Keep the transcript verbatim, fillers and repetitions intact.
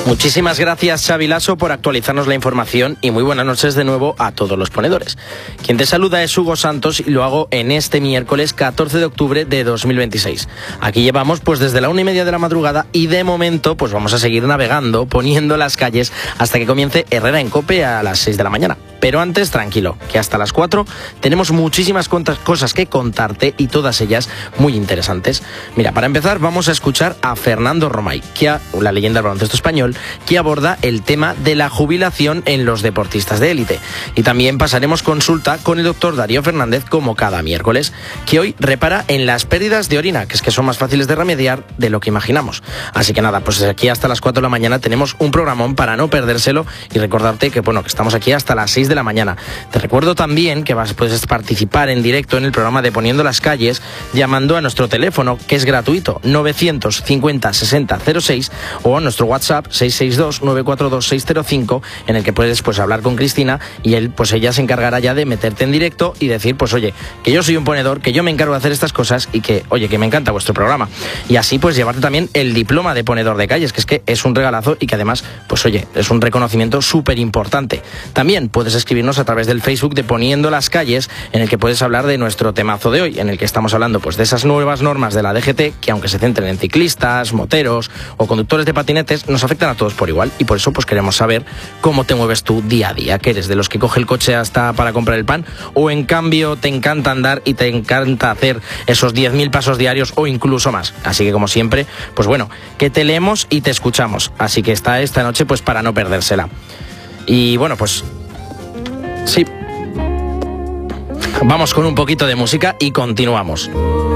Muchísimas gracias, Xavi Lasso, por actualizarnos la información y muy buenas noches de nuevo a todos los ponedores. Quien te saluda es Hugo Santos y lo hago en este miércoles catorce de octubre de dos mil veintiséis. Aquí llevamos pues desde la una y media de la madrugada y de momento pues vamos a seguir navegando, poniendo las calles hasta que comience Herrera en Cope a las seis de la mañana. Pero antes, tranquilo, que hasta las cuatro tenemos muchísimas cosas que contarte y todas ellas muy interesantes. Mira, para empezar vamos a escuchar a Fernando Romay, que ha, la leyenda del baloncesto español, que aborda el tema de la jubilación en los deportistas de élite. Y también pasaremos consulta con el doctor Darío Fernández, como cada miércoles, que hoy repara en las pérdidas de orina, que es que son más fáciles de remediar de lo que imaginamos. Así que nada, pues aquí hasta las cuatro de la mañana tenemos un programón para no perdérselo y recordarte que, bueno, que estamos aquí hasta las seis de la mañana. Te recuerdo también que vas, puedes participar en directo en el programa de Poniendo las Calles llamando a nuestro teléfono, que es gratuito, novecientos cincuenta sesenta cero seis, o a nuestro WhatsApp seis seis dos nueve cuatro dos seis cero cinco, en el que puedes pues hablar con Cristina y él pues ella se encargará ya de meterte en directo y decir pues oye, que yo soy un ponedor, que yo me encargo de hacer estas cosas y que oye, que me encanta vuestro programa. Y así pues llevarte también el diploma de ponedor de calles, que es que es un regalazo y que además pues oye, es un reconocimiento súper importante. También puedes escribirnos a través del Facebook de Poniendo las Calles, en el que puedes hablar de nuestro temazo de hoy, en el que estamos hablando pues de esas nuevas normas de la D G T que, aunque se centren en ciclistas, moteros o conductores de patinetes, nos afectan a todos por igual, y por eso pues queremos saber cómo te mueves tú día a día, que eres de los que coge el coche hasta para comprar el pan, o en cambio te encanta andar y te encanta hacer esos diez mil pasos diarios o incluso más. Así que, como siempre, pues bueno, que te leemos y te escuchamos, así que está esta noche pues para no perdérsela. Y bueno, pues sí, vamos con un poquito de música y continuamos.